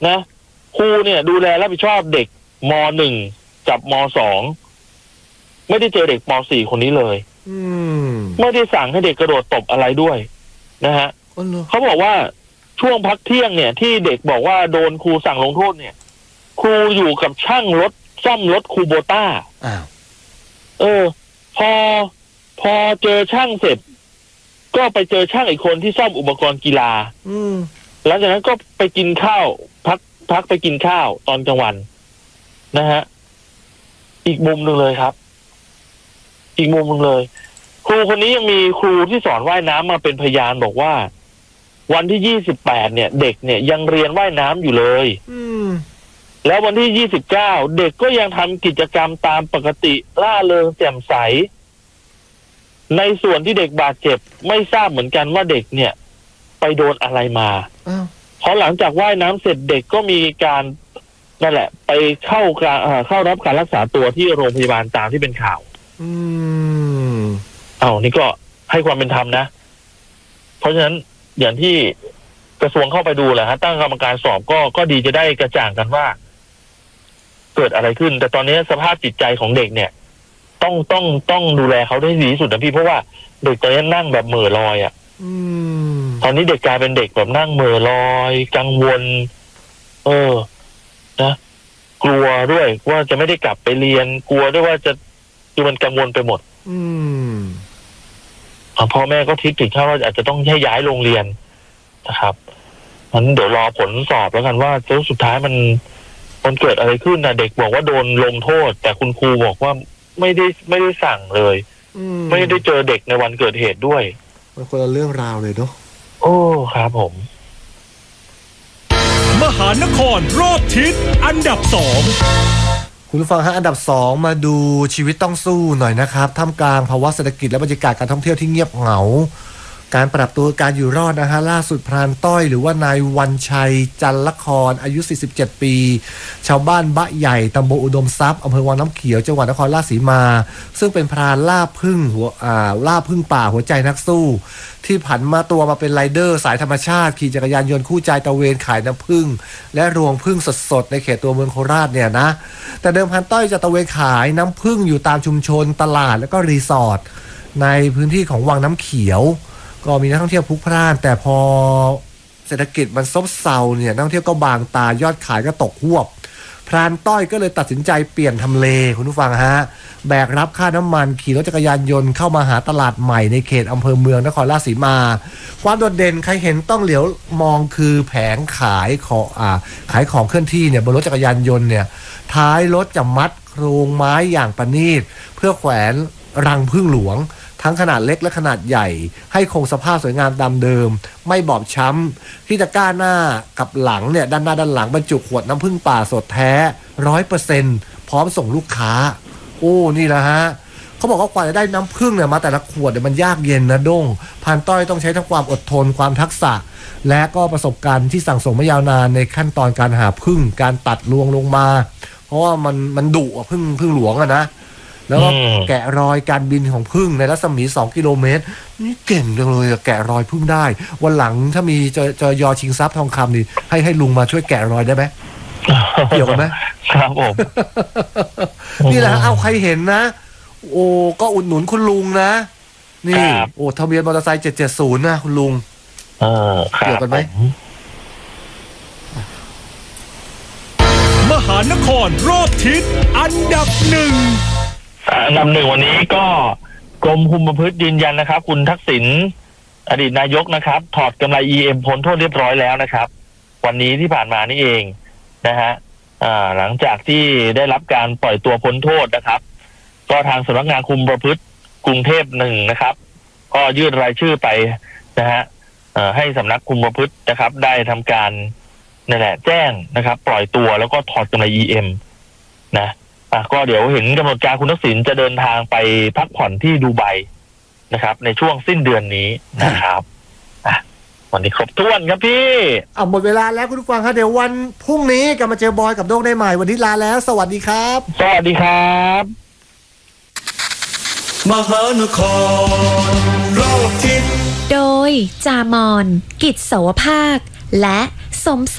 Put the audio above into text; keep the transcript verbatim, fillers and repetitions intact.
นะครูเนี่ยดูแลรับผิดชอบเด็กม.หนึ่งกับม.สองไม่ได้เจอเด็กม.สี่คนนี้เลยไม่ได้สั่งให้เด็กกระโดดตบอะไรด้วยนะฮะเขาบอกว่าช่วงพักเที่ยงเนี่ยที่เด็กบอกว่าโดนครูสั่งลงโทษเนี่ยครูอยู่กับช่างรถซ่อมรถคูโบต้าเออพอพอเจอช่างเสร็จก็ไปเจอช่างอีกคนที่ซ่อมอุปกรณ์กีฬาหลังจากนั้นก็ไปกินข้าวพักพักไปกินข้าวตอนกลางวันนะฮะอีกมุมหนึ่งเลยครับอีกมุมหนึ่งเลยครูคนนี้ยังมีครูที่สอนว่ายน้ำมาเป็นพยานบอกว่าวันที่ยี่สิบแปดเนี่ยเด็กเนี่ยยังเรียนว่ายน้ำอยู่เลยแล้ววันที่ยี่สิบเก้าเด็กก็ยังทำกิจกรรมตามปกติร่าเริงแจ่มใสในส่วนที่เด็กบาดเจ็บไม่ทราบเหมือนกันว่าเด็กเนี่ยไปโดนอะไรมาเพราะหลังจากว่ายน้ำเสร็จเด็กก็มีการนั่นแหละไปเข้าการเข้ารับการรักษาตัวที่โรงพยาบาลตามที่เป็นข่าวอืมอ้าวนี่ก็ให้ความเป็นธรรมนะเพราะฉะนั้นอย่างที่กระทรวงเข้าไปดูแหละฮะตั้งกรรมการสอบก็ก็ดีจะได้กระจ่างกันว่าเกิดอะไรขึ้นแต่ตอนนี้สภาพจิตใจของเด็กเนี่ยต้องต้องต้องดูแลเขาได้ดีที่สุดนะพี่เพราะว่าเด็กตอนนี้นั่งแบบเหม่อลอยอ่ะตอนนี้เด็กกลายเป็นเด็กแบบนั่งเหม่อลอยกังวลเออนะกลัวด้วยว่าจะไม่ได้กลับไปเรียนกลัวด้วยว่าจะคือมันกังวลไปหมดอืมพ่อแม่ก็คิดถึงขั้นว่าอาจจะต้องให้ย้ายโรงเรียนนะครับงั้นเดี๋ยวรอผลสอบแล้วกันว่าแล้วสุดท้ายมันมันเกิดอะไรขึ้นนะเด็กบอกว่าโดนลงโทษแต่คุณครูบอกว่าไม่ได้ไม่ได้สั่งเลยไม่ได้เจอเด็กในวันเกิดเหตุด้วยมันคนละเรื่องราวเลยเนาะโอ้ครับผมมหานครรอบทิศอันดับสองคุณผู้ฟังฮะอันดับสองมาดูชีวิตต้องสู้หน่อยนะครับท่ามกลางภาวะเศรษฐกิจและบรรยากาศการท่องเที่ยวที่เงียบเหงาการปรับตัวการอยู่รอดนะฮะล่าสุดพรานต้อยหรือว่านายวันชัยจันละครอายุสี่สิบเจ็ดปีชาวบ้านบะใหญ่ตำบลอุดมทรัพย์อำเภอวังน้ำเขียวจังหวัดนครราชสีมาซึ่งเป็นพรานล่าพึ่งหัวอ่าล่าพึ่งป่าหัวใจนักสู้ที่ผันมาตัวมาเป็นไรเดอร์สายธรรมชาติขี่จักรยานยนต์คู่ใจตะเวนขายน้ำพึ่งและรวงพึ่งสดๆในเขตตัวเมืองโคราชเนี่ยนะแต่เดิมพันต้อยจะตะเวนขายน้ำพึ่งอยู่ตามชุมชนตลาดและก็รีสอร์ทในพื้นที่ของวังน้ำเขียวก็มีนักท่องเที่ยวพลุกพล่านแต่พอเศรษฐกิจมันซบเซาเนี่ยนักท่องเที่ยวก็บางตายอดขายก็ตกหวบพรานต้อยก็เลยตัดสินใจเปลี่ยนทำเลคุณผู้ฟังฮะแบกรับค่าน้ำมันขี่รถจักรยานยนต์เข้ามาหาตลาดใหม่ในเขตอำเภอเมืองนครราชสีมาความโดดเด่นใครเห็นต้องเหลียวมองคือแผงขายของอ่าขายของเคลื่อนที่เนี่ยบนรถจักรยานยนต์เนี่ยท้ายรถจะมัดโครงไม้อย่างประณีตเพื่อแขวนรังผึ้งหลวงทั้งขนาดเล็กและขนาดใหญ่ให้คงสภาพสวยงามตามเดิมไม่บอบช้ำที่ตะกร้าหน้ากับหลังเนี่ยด้านหน้าด้านหลังบรรจุขวดน้ำผึ้งป่าสดแท้ร้อยเปอร์เซ็นต์พร้อมส่งลูกค้าโอ้นี่แหละฮะเขาบอกว่ากว่าจะได้น้ำผึ้งเนี่ยมาแต่ละขวดเนี่ยมันยากเย็นนะด้งพรานต้อยต้องใช้ทั้งความอดทนความทักษะและก็ประสบการณ์ที่สั่งสมมายาวนานในขั้นตอนการหาผึ้งการตัดรวงลงมาเพราะว่ามันมันดุอ่ะผึ้งผึ้งหลวงอะนะแล้วก็แกะรอยการบินของผึ้งในรัศมีสองกิโลเมตรนี่เก่งจังเลยแกะรอยผึ้งได้วันหลังถ้ามีเจอเจอยอชิงทรัพย์ทองคำนี่ให้ให้ลุงมาช่วยแกะรอยได้ไหมเกี่ยวกันไหมครับผมนี่แหละเอาใครเห็นนะโอ้ก็อุดหนุนคุณลุงนะนี่โอ้ทะเบียนมอเตอร์ไซค์เจ็ดเจ็ดศูนย์นะคุณลุงเออเกี่ยวกันไหมมหานครรอบทิศอันดับหนึ่งอันดับหนึ่งวันนี้ก็กรมคุมประพฤติยืนยันนะครับคุณทักษิณอดีตนายกนะครับถอดกำไร อี เอ็ม พ้นโทษเรียบร้อยแล้วนะครับวันนี้ที่ผ่านมานี่เองนะฮะหลังจากที่ได้รับการปล่อยตัวพ้นโทษนะครับก็ทางสำนักงานคุมประพฤติกรุงเทพหนึ่งนะครับก็ยื่นรายชื่อไปนะฮะให้สำนักคุมประพฤตินะครับได้ทำการนั่นแหละแจ้งนะครับปล่อยตัวแล้วก็ถอดกำไร อี เอ็ม นะอ่ะก็เดี๋ยวเห็นกำหนดการคุณทักษิณจะเดินทางไปพักผ่อนที่ดูไบนะครับในช่วงสิ้นเดือนนี้นะครับอ่ะวันนี้ครบถ้วนครับพี่อ่ะหมดเวลาแล้วคุณผู้ฟังครับเดี๋ยววันพรุ่งนี้กลับมาเจอบอยกับโด้งได้ใหม่วันนี้ลาแล้วสวัสดีครับสวัสดีครับมหานครรอบทิศโดยจามอนกิจโสภาคและสม